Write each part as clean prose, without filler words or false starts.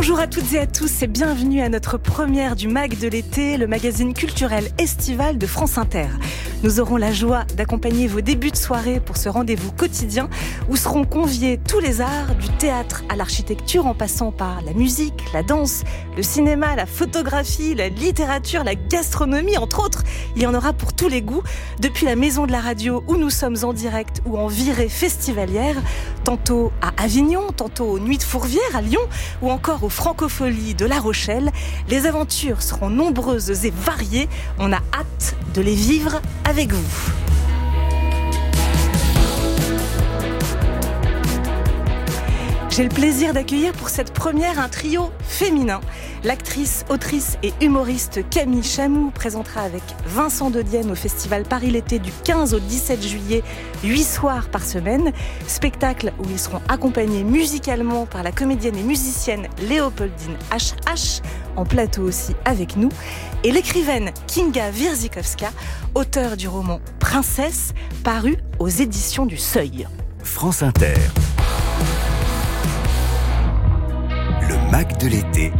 Bonjour à toutes et à tous et bienvenue à notre première du MAG de l'été, le magazine culturel estival de France Inter. Nous aurons la joie d'accompagner vos débuts de soirée pour ce rendez-vous quotidien où seront conviés tous les arts, du théâtre à l'architecture en passant par la musique, la danse, le cinéma, la photographie, la littérature, la gastronomie, entre autres. Il y en aura pour tous les goûts, depuis la maison de la radio où nous sommes en direct ou en virée festivalière, tantôt à Avignon, tantôt aux Nuits de Fourvière à Lyon ou encore aux Francopholies de La Rochelle. Les aventures seront nombreuses et variées. On a hâte de les vivre avec vous. J'ai le plaisir d'accueillir pour cette première un trio féminin. L'actrice, autrice et humoriste Camille Chamou présentera avec Vincent Dedienne au Festival Paris l'été du 15 au 17 juillet, 8 soirs par semaine. Spectacle où ils seront accompagnés musicalement par la comédienne et musicienne Léopoldine HH, en plateau aussi avec nous. Et l'écrivaine Kinga Virzikowska, auteure du roman Princesse, paru aux éditions du Seuil. France Inter. Le MAG de l'été.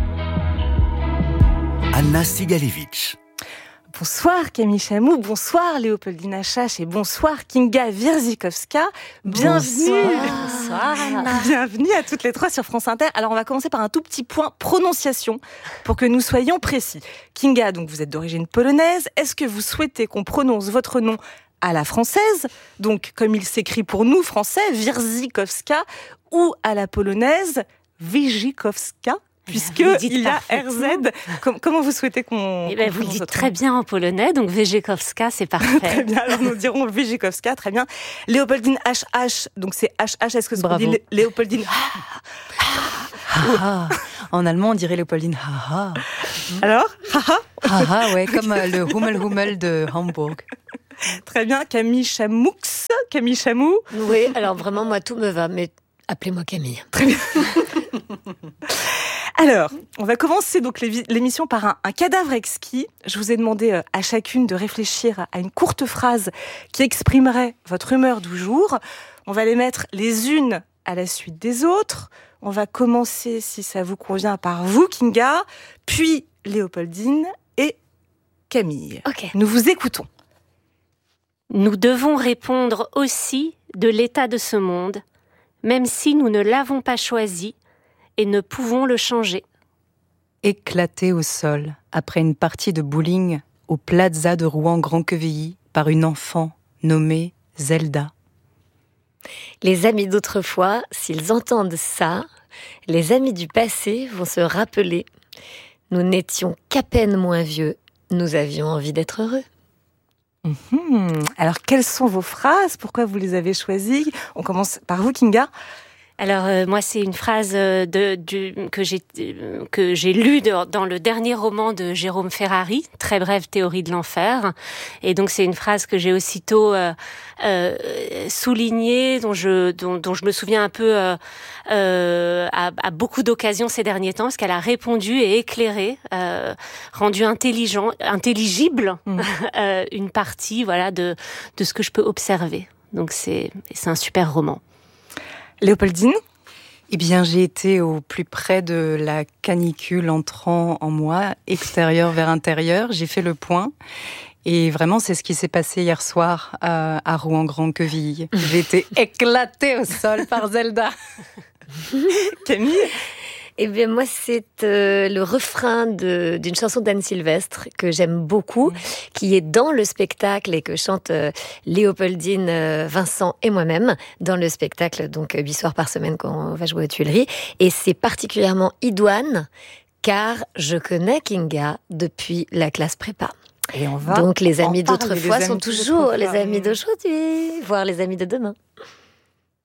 Anna Sigalevitch. Bonsoir Camille Chamou, bonsoir Léopoldine HH et bonsoir Kinga Virzikowska. Bienvenue. Bonsoir Anna. Bienvenue à toutes les trois sur France Inter. Alors on va commencer par un tout petit point prononciation pour que nous soyons précis. Kinga, donc vous êtes d'origine polonaise. Est-ce que vous souhaitez qu'on prononce votre nom à la française, donc comme il s'écrit pour nous français, Virzikowska, ou à la polonaise, Virzikowska, puisque il y a RZ. Comment vous souhaitez qu'on... Vous le dites très bien en polonais, donc Virzikowska, c'est parfait. Très bien, alors nous dirons Virzikowska, très bien. Léopoldine HH, donc c'est HH, est-ce que c'est dit Léopoldine En allemand, on dirait Léopoldine haha. Alors Haha, ouais, comme le Hummel de Hambourg. Très bien, Camille Chamou. Oui, alors vraiment, moi, tout me va, mais appelez-moi Camille. Très bien. Alors, on va commencer donc l'émission par un cadavre exquis. Je vous ai demandé à chacune de réfléchir à une courte phrase qui exprimerait votre humeur du jour. On va les mettre les unes à la suite des autres. On va commencer, si ça vous convient, par vous, Kinga, puis Léopoldine et Camille. Ok. Nous vous écoutons. Nous devons répondre aussi de l'état de ce monde, même si nous ne l'avons pas choisi et ne pouvons le changer. Éclaté au sol, après une partie de bowling au Plaza de Rouen-Grand-Quevilly par une enfant nommée Zelda. Les amis d'autrefois, s'ils entendent ça, les amis du passé vont se rappeler. Nous n'étions qu'à peine moins vieux, nous avions envie d'être heureux. Alors, quelles sont vos phrases ? Pourquoi vous les avez choisies ? On commence par vous, Kinga. Alors moi, c'est une phrase que j'ai lue dans le dernier roman de Jérôme Ferrari, Très brève théorie de l'enfer. Et donc c'est une phrase que j'ai aussitôt soulignée, dont je me souviens un peu à beaucoup d'occasions ces derniers temps, parce qu'elle a répondu et éclairé, rendu intelligible une partie, voilà, de ce que je peux observer. Donc c'est un super roman. Léopoldine ? Eh bien, j'ai été au plus près de la canicule entrant en moi, extérieur vers intérieur. J'ai fait le point. Et vraiment, c'est ce qui s'est passé hier soir à Rouen-Grand-Quevilly. J'ai été éclatée au sol par Zelda. Camille ? Eh bien, moi, c'est le refrain d'une chanson d'Anne Sylvestre que j'aime beaucoup, qui est dans le spectacle et que chante Léopoldine, Vincent et moi-même dans le spectacle, donc 8 soirs par semaine qu'on va jouer aux Tuileries. Et c'est particulièrement idoine, car je connais Kinga depuis la classe prépa. Et on va donc les amis d'autrefois d'autrefois sont toujours les amis d'aujourd'hui, voire les amis de demain.